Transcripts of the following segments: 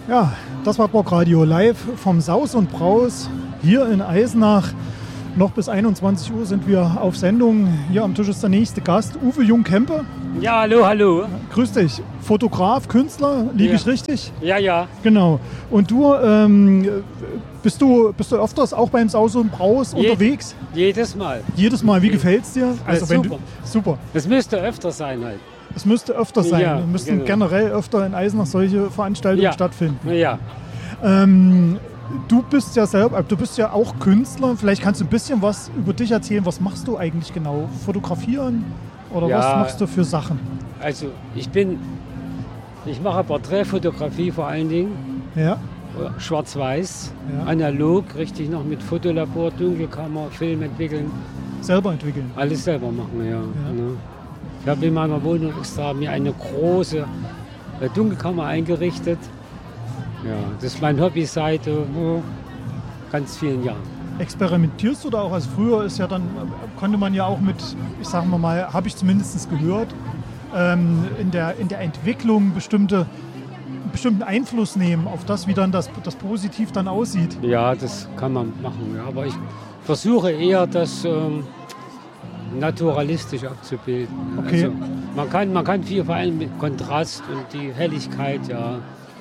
Ja, das war Bockradio live vom Saus und Braus hier in Eisenach. Noch bis 21 Uhr sind wir auf Sendung. Hier am Tisch ist der nächste Gast, Uwe Jung-Kempe. Ja, hallo, hallo. Grüß dich. Fotograf, Künstler, liege ich richtig? Ja, ja. Genau. Und du, bist du öfters auch beim Saus und Braus unterwegs? Jedes Mal. Jedes Mal. Wie gefällt's dir? Also super. Super. Das müsste öfter sein halt. Es müsste öfter sein. Ja, müssten genau. generell öfter in Eisenach solche Veranstaltungen stattfinden. Ja. Du bist ja selber, du bist ja auch Künstler. Vielleicht kannst du ein bisschen was über dich erzählen. Was machst du eigentlich genau? Fotografieren? Oder Ja, was machst du für Sachen? Also ich mache Porträtfotografie vor allen Dingen. Ja. Schwarz-Weiß, Ja. analog, richtig noch mit Fotolabor, Dunkelkammer, Film entwickeln. Selber entwickeln. Alles selber machen, ja. Ne? Ich habe in meiner Wohnung extra mir eine große Dunkelkammer eingerichtet. Ja, das ist mein Hobby seit ganz vielen Jahren. Experimentierst du da auch? Also früher ist ja dann, konnte man ja auch mit, ich sage mal, habe ich zumindest gehört, in der Entwicklung bestimmten Einfluss nehmen auf das, wie dann das positiv dann aussieht. Ja, das kann man machen. Ja. Aber ich versuche eher, das naturalistisch abzubilden. Okay. Also man kann viel, vor allem mit Kontrast und die Helligkeit, ja.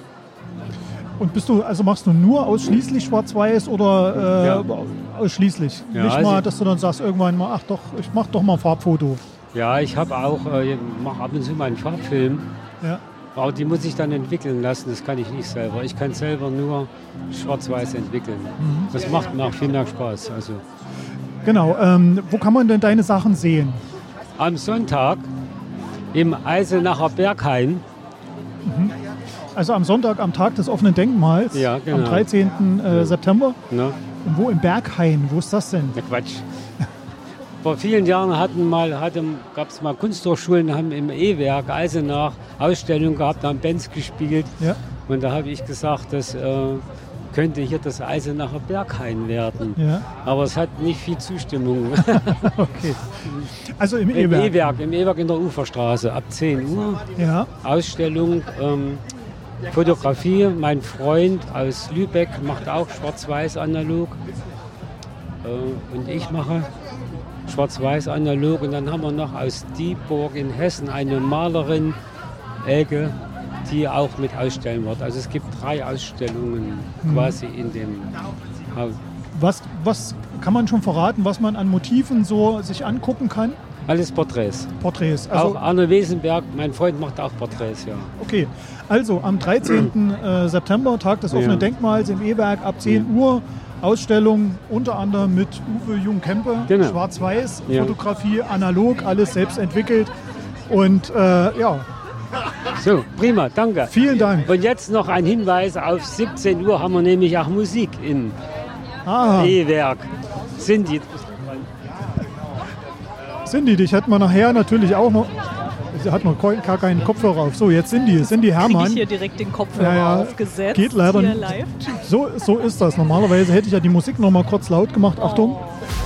Und machst du nur ausschließlich Schwarz-Weiß oder ausschließlich? Ja, Nicht also mal, dass du dann sagst irgendwann mal, ach doch, ich mach doch mal ein Farbfoto. Ja, ich habe auch, mache ab und zu mal einen Farbfilm. Ja. Aber die muss ich dann entwickeln lassen, das kann ich nicht selber. Ich kann selber nur Schwarz-Weiß entwickeln. Das macht mir auch viel mehr Spaß. Also. Genau, wo kann man denn deine Sachen sehen? Am Sonntag im Eisenacher Berghain. Also am Sonntag, am Tag des offenen Denkmals, Ja, genau. am 13. September. Ne? Und wo im Berghain? Wo ist das denn? Ja, Quatsch. Vor vielen Jahren gab es mal Kunsthochschulen, haben im E-Werk Eisenach Ausstellungen gehabt, haben Bands gespielt. Ja. Und da habe ich gesagt, das könnte hier das Eisenacher Berghain werden. Ja. Aber es hat nicht viel Zustimmung. Okay. Also im Im E-Werk. Im E-Werk in der Uferstraße ab 10 Uhr. Ja. Ausstellung, Fotografie. Mein Freund aus Lübeck macht auch Schwarz-Weiß analog. Und ich mache Schwarz-Weiß analog. Und dann haben wir noch aus Dieburg in Hessen eine Malerin, Elke, die auch mit ausstellen wird. Also es gibt 3 Ausstellungen quasi in dem Haus. Was kann man schon verraten, was man an Motiven so sich angucken kann? Alles Porträts. Porträts. Auch Arne Wesenberg, mein Freund, macht auch Porträts, ja. Okay, also am 13. September, Tag des offenen Denkmals im E-Werk ab 10 Uhr. Ausstellung unter anderem mit Uwe Jung-Kempe, Genau. Schwarz-Weiß, Fotografie, analog, alles selbst entwickelt. Und ja, So, prima, danke. vielen Dank. Und jetzt noch ein Hinweis, auf 17 Uhr haben wir nämlich auch Musik im E-Werk. Cindy. Cindy, dich hätten wir nachher natürlich auch noch. Sie hat noch gar keinen Kopfhörer auf. So, jetzt Cindy Kriege Hermann. ich hier direkt den Kopfhörer aufgesetzt. Geht leider hier nicht. live. So ist das. Normalerweise hätte ich ja die Musik noch mal kurz laut gemacht. Achtung.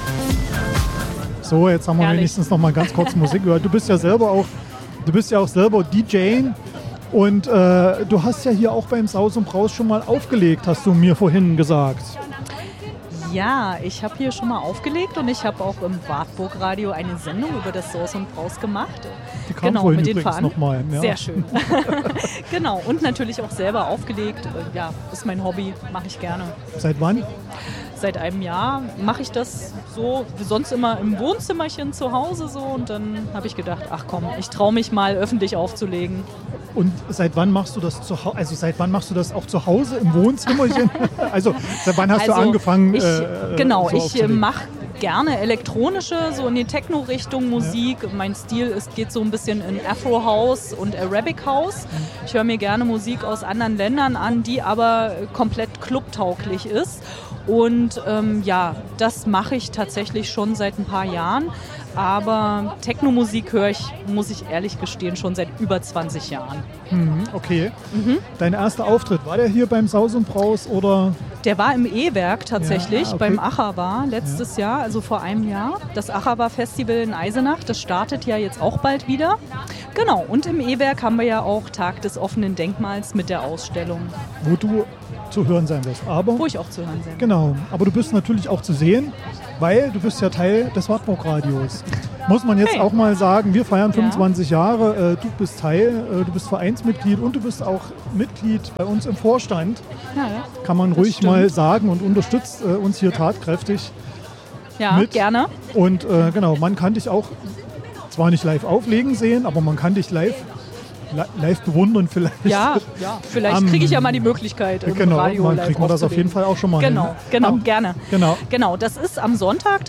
So, jetzt haben wir Herrlich. wenigstens noch mal ganz kurz Musik gehört. Du bist ja auch selber DJ. Und du hast ja hier auch beim Saus und Braus schon mal aufgelegt, hast du mir vorhin gesagt. Ja, ich habe hier schon mal aufgelegt und ich habe auch im Wartburg-Radio eine Sendung über das Saus und Braus gemacht. Die kam vorhin mit den übrigens nochmal. Ja. Sehr schön. Genau, und natürlich auch selber aufgelegt. Ja, ist mein Hobby, mache ich gerne. Seit wann? Seit einem Jahr mache ich das so, wie sonst immer im Wohnzimmerchen zu Hause so. Und dann habe ich gedacht, ach komm, ich traue mich mal öffentlich aufzulegen. Und seit wann machst du das zu Hause? Also seit wann machst du das auch zu Hause im Wohnzimmerchen? Also seit wann hast du angefangen? Ich mache gerne elektronische, so in die Techno-Richtung Musik. Ja. Mein Stil geht so ein bisschen in Afro House und Arabic House. Ich höre mir gerne Musik aus anderen Ländern an, die aber komplett clubtauglich ist. Und das mache ich tatsächlich schon seit ein paar Jahren. Aber Techno-Musik höre ich, muss ich ehrlich gestehen, schon seit über 20 Jahren. Okay. Dein erster Auftritt, war der hier beim Saus und Braus oder? Der war im E-Werk tatsächlich, beim Achawa letztes Jahr, also vor einem Jahr. Das Achawa-Festival in Eisenach, das startet ja jetzt auch bald wieder. Genau, und im E-Werk haben wir ja auch Tag des offenen Denkmals mit der Ausstellung. Wo du zu hören sein wirst. Wo ich auch zu hören sein. Genau, aber du bist natürlich auch zu sehen, weil du bist ja Teil des Wartburg-Radios. Muss man jetzt auch mal sagen, wir feiern 25 Jahre, du bist du bist Vereinsmitglied und du bist auch Mitglied bei uns im Vorstand. Ja, kann man ruhig mal sagen und unterstützt uns hier tatkräftig. Ja, mit. Gerne. Und genau, man kann dich auch zwar nicht live auflegen sehen, aber man kann dich live bewundern vielleicht. Ja, vielleicht kriege ich ja mal die Möglichkeit im Radio man live kriegt man das auf jeden Fall auch schon mal hin. Gerne. Genau, das ist am Sonntag,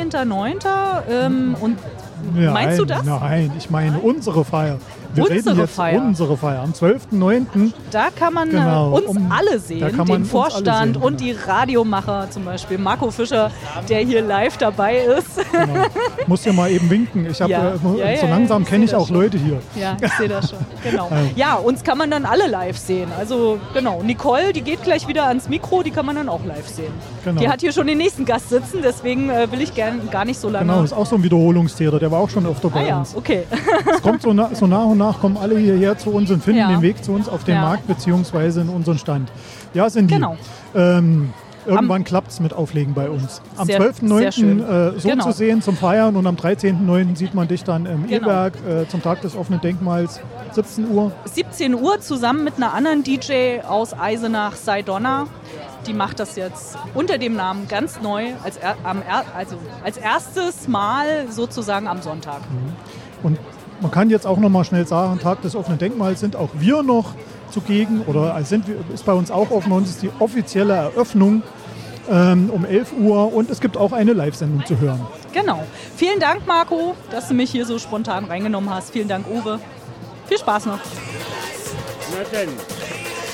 13.09. Und meinst du das? Nein, ich meine unsere Feier. Wir reden jetzt unsere Feier. Am 12.09. Da kann man uns alle sehen, den Vorstand und die Radiomacher, zum Beispiel Marco Fischer, der hier live dabei ist. Genau. Ich muss ja mal eben winken. So langsam kenne ich auch Leute hier. Ja, ich sehe das schon. Genau. Ja, uns kann man dann alle live sehen. Also genau, Nicole, die geht gleich wieder ans Mikro, die kann man dann auch live sehen. Genau. Die hat hier schon den nächsten Gast sitzen, deswegen will ich gar nicht so lange... Genau, ist auch so ein Wiederholungstäter, der war auch schon öfter bei uns. Okay. Es kommt so nach und nach kommen alle hierher zu uns und finden den Weg zu uns auf den Markt bzw. in unseren Stand. Ja, sind die. Genau. Irgendwann klappt es mit Auflegen bei uns. Am 12.09. Zu sehen zum Feiern und am 13.09. sieht man dich dann im E-Werk zum Tag des offenen Denkmals, 17 Uhr. 17 Uhr zusammen mit einer anderen DJ aus Eisenach, Saidonna. Die macht das jetzt unter dem Namen ganz neu, als erstes Mal sozusagen am Sonntag. Und man kann jetzt auch noch mal schnell sagen, Tag des offenen Denkmals sind auch wir noch zugegen oder ist bei uns auch offen. Uns ist die offizielle Eröffnung um 11 Uhr und es gibt auch eine Live-Sendung zu hören. Genau. Vielen Dank, Marco, dass du mich hier so spontan reingenommen hast. Vielen Dank, Uwe. Viel Spaß noch. Na denn.